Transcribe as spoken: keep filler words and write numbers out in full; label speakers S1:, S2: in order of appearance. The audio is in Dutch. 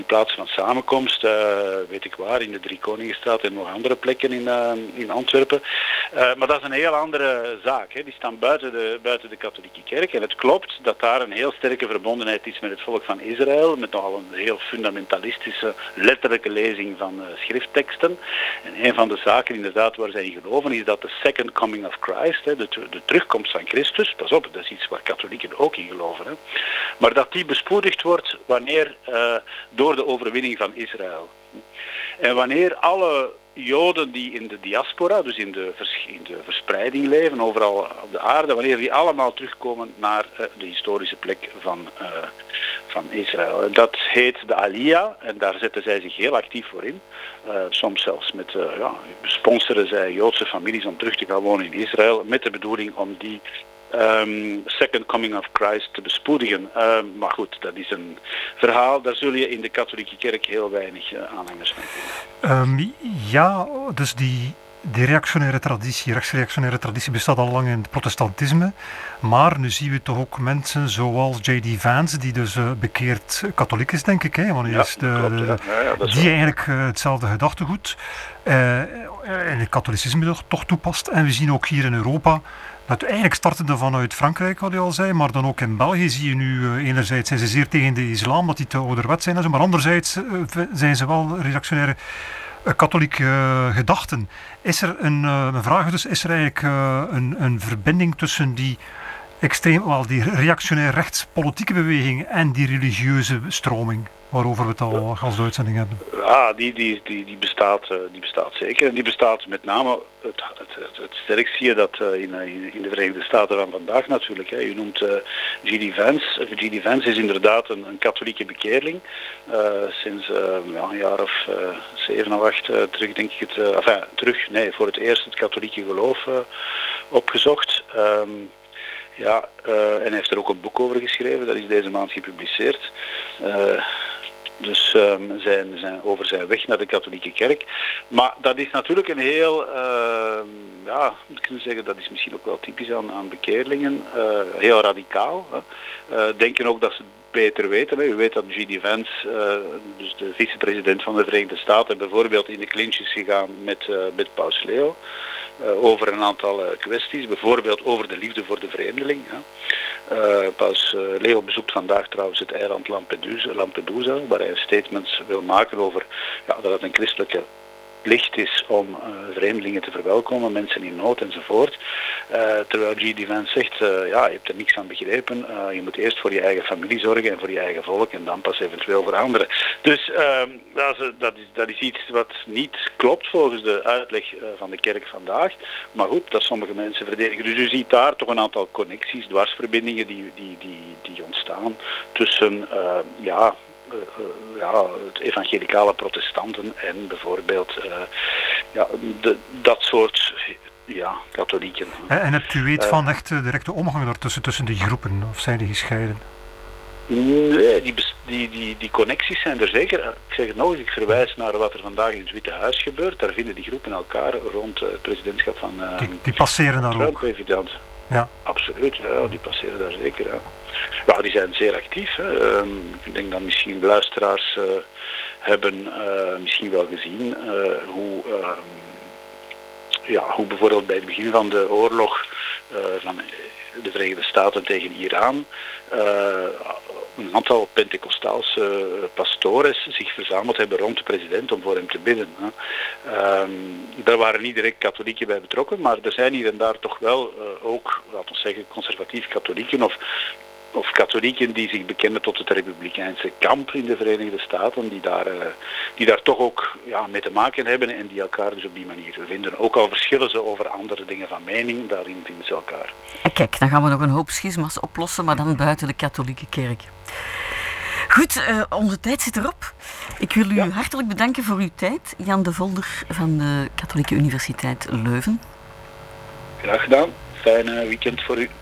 S1: plaats van samenkomst, uh, weet ik waar, in de Drie Koningenstraat en nog andere plekken in, uh, in Antwerpen. Uh, maar dat is een heel andere zaak. Hè. Die staan buiten de, buiten de katholieke kerk. En het klopt dat daar een heel sterke verbondenheid is met het volk van Israël, met nogal een heel fundamentalistische, letterlijke lezing van uh, schriftteksten. En een van de zaken inderdaad waar zij in geloven is dat de second coming of Christ, hè, de, de terugkomst van Christus, pas op, dat is iets waar katholieken ook in geloven, hè, maar dat die bespoedigd wordt wanneer uh, door de overwinning van Israël. En wanneer alle Joden die in de diaspora, dus in de, vers- in de verspreiding leven, overal op de aarde, wanneer die allemaal terugkomen naar uh, de historische plek van, uh, van Israël. Dat heet de Aliyah en daar zetten zij zich heel actief voor in. Uh, soms zelfs met, uh, ja, sponsoren zij Joodse families om terug te gaan wonen in Israël met de bedoeling om die Um, second coming of Christ te bespoedigen. Uh, maar goed, dat is een verhaal, daar zul je in de katholieke kerk heel weinig uh, aanhangers van vinden.
S2: Um, ja, dus die, die reactionaire traditie, rechtsreactionaire traditie bestaat al lang in het protestantisme, maar nu zien we toch ook mensen zoals J D Vance, die dus uh, bekeerd katholiek is, denk ik, hè? Want hij
S1: ja,
S2: is de,
S1: klopt,
S2: de,
S1: ja. Ja, ja,
S2: die eigenlijk uh, hetzelfde gedachtegoed uh, in het katholicisme toch, toch toepast. En we zien ook hier in Europa dat eigenlijk startende vanuit Frankrijk, wat je al zei, maar dan ook in België zie je nu, uh, enerzijds zijn ze zeer tegen de islam, dat die te ouderwet zijn, en zo, maar anderzijds uh, zijn ze wel reactionaire uh, katholieke uh, gedachten. Is er een, uh, een vraag dus, is er eigenlijk uh, een, een verbinding tussen die extreem, wel, die reactionair rechtspolitieke beweging en die religieuze stroming, waarover we het al als de uitzending hebben?
S1: Ja, die, die, die, die, bestaat, die bestaat zeker. En die bestaat met name, het, het, het, het sterkst zie je dat in, in de Verenigde Staten van vandaag natuurlijk. Hè. Je noemt uh, J D Vance. J D Vance is inderdaad een, een katholieke bekeerling. Uh, sinds uh, ja, een jaar of uh, zeven of acht uh, terug denk ik het, uh, enfin, terug, nee, voor het eerst het katholieke geloof uh, opgezocht. Um, Ja, uh, en hij heeft er ook een boek over geschreven, dat is deze maand gepubliceerd. Uh, dus um, zijn, zijn, over zijn weg naar de katholieke kerk. Maar dat is natuurlijk een heel, uh, ja, we kunnen zeggen, dat is misschien ook wel typisch aan, aan bekeerlingen, uh, heel radicaal. Hè. Uh, denken ook dat ze beter weten. Hè. U weet dat J D Vance, uh, dus de vicepresident van de Verenigde Staten, bijvoorbeeld in de clinch is gegaan met, uh, met Paus Leo. Uh, over een aantal uh, kwesties, bijvoorbeeld over de liefde voor de vreemdeling. Ja. Uh, Paus uh, Leo bezoekt vandaag trouwens het eiland Lampedusa, Lampedusa, waar hij statements wil maken over ja, dat het een christelijke plicht is om uh, vreemdelingen te verwelkomen, mensen in nood enzovoort. Uh, terwijl J D Vance zegt, uh, ja, je hebt er niks aan begrepen, uh, je moet eerst voor je eigen familie zorgen en voor je eigen volk en dan pas eventueel voor anderen. Dus uh, dat, is, dat, is, dat is iets wat niet klopt volgens de uitleg uh, van de kerk vandaag, maar goed, dat sommige mensen verdedigen. Dus u ziet daar toch een aantal connecties, dwarsverbindingen die, die, die, die ontstaan tussen, uh, ja, Uh, uh, ja, het evangelicale protestanten en bijvoorbeeld uh, ja, de, dat soort ja, katholieken.
S2: En hebt u weet uh, van echt de directe omgang daartussen tussen die groepen, of zijn die gescheiden?
S1: Nee, die, die, die, die connecties zijn er zeker. Ik zeg het nog eens, ik verwijs naar wat er vandaag in het Witte Huis gebeurt. Daar vinden die groepen elkaar rond het presidentschap van uh,
S2: die, die passeren daar ook.
S1: President.
S2: Ja.
S1: Absoluut, ja, die passeren daar zeker. Ja. Ja, die zijn zeer actief. Hè. Um, ik denk dat misschien luisteraars uh, hebben uh, misschien wel gezien uh, hoe, uh, ja, hoe bijvoorbeeld bij het begin van de oorlog uh, van de Verenigde Staten tegen Iran uh, een aantal Pentecostaalse pastores zich verzameld hebben rond de president om voor hem te bidden. Um, daar waren niet direct katholieken bij betrokken, maar er zijn hier en daar toch wel uh, ook, laten we zeggen, conservatief katholieken of of katholieken die zich bekennen tot het republikeinse kamp in de Verenigde Staten, die daar, uh, die daar toch ook ja, mee te maken hebben en die elkaar dus op die manier vinden. Ook al verschillen ze over andere dingen van mening, daarin vinden ze elkaar.
S3: En kijk, dan gaan we nog een hoop schisma's oplossen, maar dan buiten de katholieke kerk. Goed, uh, onze tijd zit erop. Ik wil u ja. hartelijk bedanken voor uw tijd. Jan de Volder van de Katholieke Universiteit Leuven.
S1: Graag gedaan. Fijne weekend voor u.